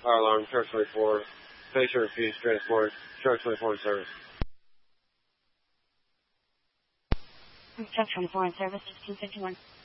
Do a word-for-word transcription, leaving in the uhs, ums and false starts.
Fire alarm, Shark twenty-four. Patient refused transport. Shark twenty-four in service. Shark twenty-four in service, sixteen fifty-one.